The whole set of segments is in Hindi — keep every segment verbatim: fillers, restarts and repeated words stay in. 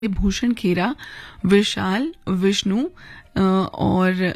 भूषण खेरा, विशाल, विष्णु अ, और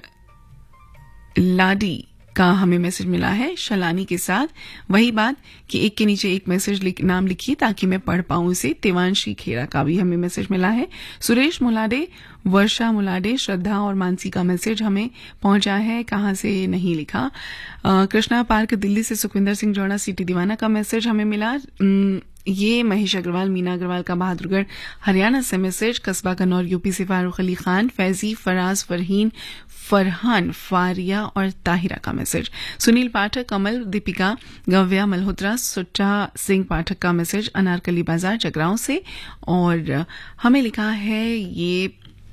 लाडी का हमें मैसेज मिला है शलानी के साथ। वही बात कि एक के नीचे एक मैसेज लिख, नाम लिखिए ताकि मैं पढ़ पाऊं इसे। तिवांशी खेरा का भी हमें मैसेज मिला है। सुरेश मुलाडे, वर्षा मुलाडे, श्रद्धा और मानसी का मैसेज हमें पहुंचा है। कहाँ से नहीं लिखा। अ, कृष्णा पार्क दिल्ली से सुखविंदर सिंह जोड़ा सिटी दीवाना का मैसेज हमें मिला। न, ये महेश अग्रवाल, मीना अग्रवाल का बहादुरगढ़ हरियाणा से मैसेज। कस्बा कन्नौर यूपी से फारूक अली खान, फैजी, फराज, फरहीन, फरहान, फारिया और ताहिरा का मैसेज। सुनील पाठक, कमल, दीपिका, गव्या मल्होत्रा, सुट्टा सिंह पाठक का मैसेज अनारकली बाजार जगरांव से। और हमें लिखा है ये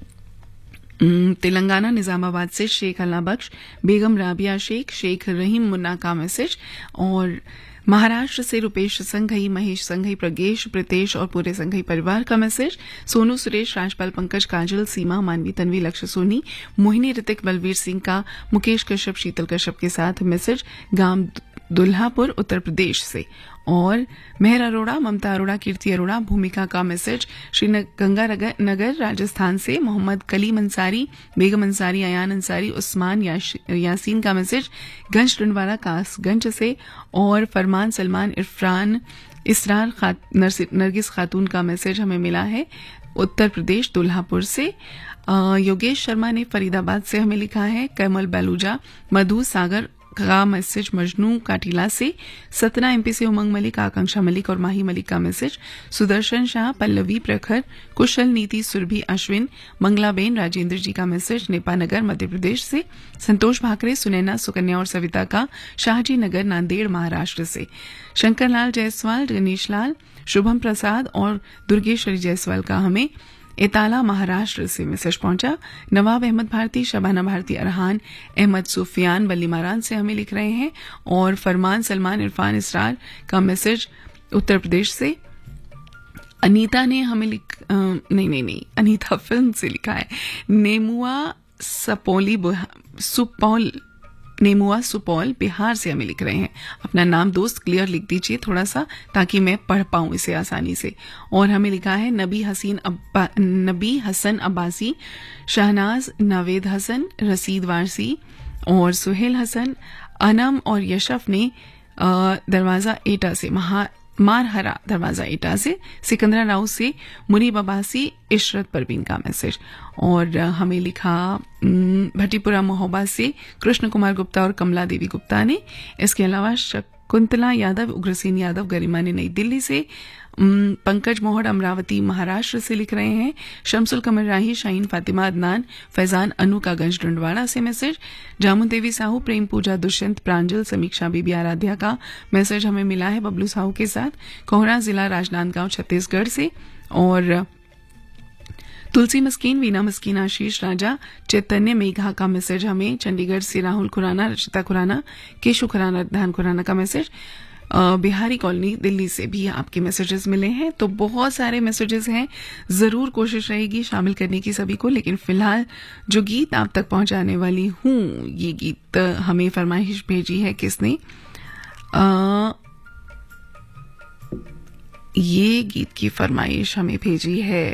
तेलंगाना निजामाबाद से शेख अल्लाह बख्श, बेगम राबिया शेख, शेख रहीम मुन्ना का मैसेज। और महाराष्ट्र से रुपेश संघई, महेश संघई, प्रगेश, प्रीतेश और पूरे संघई परिवार का मैसेज। सोनू, सुरेश, राजपाल, पंकज, काजल, सीमा, मानवी, तन्वी, लक्ष्य सोनी, मोहिनी, ऋतिक, बलवीर सिंह का मुकेश कश्यप, शीतल कश्यप के साथ मैसेज गांव दुल्हापुर उत्तर प्रदेश से। और मेहर अरोड़ा, ममता अरोड़ा, कीर्ति अरोड़ा, भूमिका का मैसेज श्री गंगा नगर राजस्थान से। मोहम्मद कलीम अंसारी, बेगम अंसारी, अयान अंसारी, उस्मान यासीन का मैसेज गंज टंडवारा कासगंज से। और फरमान, सलमान, इरफान, इसरार खात, नरगिस खातून का मैसेज हमें मिला है उत्तर प्रदेश दुल्हापुर से। योगेश शर्मा ने फरीदाबाद से हमें लिखा है। कमल बेलूजा, मधु सागर का मैसेज मजनू काटीला से। सतना एमपी से उमंग मलिक, आकांक्षा मलिक और माही मलिक का मैसेज। सुदर्शन शाह, पल्लवी प्रखर, कुशल, नीति, सुरभि, अश्विन, मंगलाबेन, राजेंद्र जी का मैसेज नेपानगर मध्य प्रदेश से। संतोष भाकरे, सुनैना, सुकन्या और सविता का शाहजी नगर नांदेड़ महाराष्ट्र से। शंकरलाल जायसवाल, गणेश लाल, शुभम प्रसाद और दुर्गेश्वरी जायसवाल का हमें इताला महाराष्ट्र से मैसेज पहुंचा। नवाब अहमद भारती, शबाना भारती, अरहान अहमद सुफियान बल्लीमारान से हमें लिख रहे हैं। और फरमान, सलमान, इरफान, इसरार का मैसेज उत्तर प्रदेश से। अनीता ने हमें लिख आ, नहीं नहीं नहीं अनीता फिल्म से लिखा है। नेमुआ सपोली सुपौल नेमुआ सुपौल बिहार से हमें लिख रहे हैं। अपना नाम दोस्त क्लियर लिख दीजिए थोड़ा सा ताकि मैं पढ़ पाऊं इसे आसानी से। और हमें लिखा है नबी हसीन अब्बा नबी हसन अब्बासी, शहनाज, नावेद हसन, रसीद वारसी और सुहेल हसन। अनम और यशफ ने दरवाजा एटा से, महा मारहरा दरवाजा एटा से। सिकंदरा राव से मुनीब अब्बासी, इशरत परवीन का मैसेज। और हमें लिखा भट्टीपुरा मोहब्बा से कृष्ण कुमार गुप्ता और कमला देवी गुप्ता ने। इसके अलावा शकुंतला यादव, उग्रसेन यादव, गरिमा ने नई दिल्ली से। पंकज मोहड़ अमरावती महाराष्ट्र से लिख रहे हैं। शमसुल कमर राही, शाहीन फातिमा, अदनान, फैजान, अनु का गंज डंडवाड़ा से मैसेज। जामुन देवी साहू, प्रेम पूजा, दुष्यंत, प्रांजल, समीक्षा बीबी आराध्या का मैसेज हमें मिला है बबलू साहू के साथ, कोहरा जिला राजनांदगांव छत्तीसगढ़ से। और तुलसी मस्कीन, वीना मस्कीन, आशीष राजा, चैतन्य मेघा का मैसेज हमें चंडीगढ़ से। राहुल खुराना, रचिता खुराना, केशु खुराना, धान खुराना का मैसेज। बिहारी कॉलोनी दिल्ली से भी आपके मैसेजेस मिले हैं। तो बहुत सारे मैसेजेस हैं, जरूर कोशिश रहेगी शामिल करने की सभी को। लेकिन फिलहाल जो गीत आप तक पहुंचाने वाली हूं, ये गीत हमें फरमाइश भेजी है किसने? आ, ये गीत की फरमाइश हमें भेजी है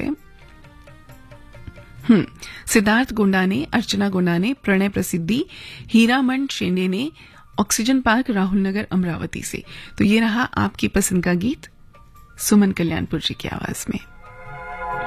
हम्म सिद्धार्थ गुंडा ने, अर्चना गुंडा ने, प्रणय प्रसिद्धि, हीरामन शेंडे ने, ऑक्सीजन पार्क, राहुल नगर, अमरावती से। तो ये रहा आपकी पसंद का गीत सुमन कल्याणपुर जी की आवाज में।